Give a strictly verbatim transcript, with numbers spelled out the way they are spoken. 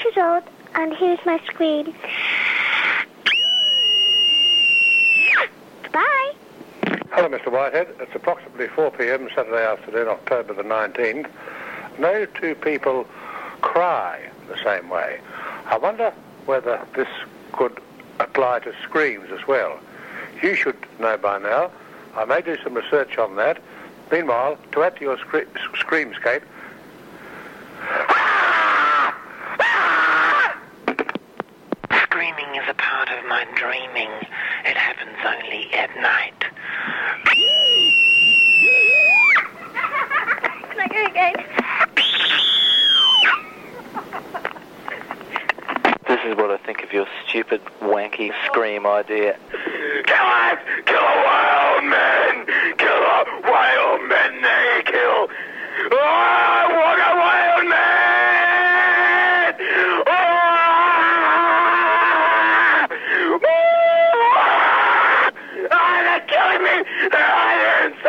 years old, and here's my scream. Bye. Hello, Mister Whitehead. It's approximately four p.m. Saturday afternoon, October the nineteenth. No two people cry the same way. I wonder whether this could apply to screams as well. You should know by now. I may do some research on that. Meanwhile, to add to your scre- screamscape... Screaming is a part of my dreaming. It happens only at night. Can I go again? This is what I think of your stupid, wanky scream idea. Kill us! Kill a wild man! Kill a wild man! They kill! Oh!